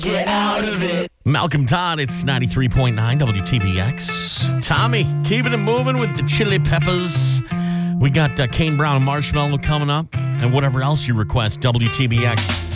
Get out of it. Malcolm Todd, it's 93.9 WTBX. Tommy, keeping it moving with the Chili Peppers. We got Kane Brown and Marshmallow coming up, and whatever else you request, WTBX.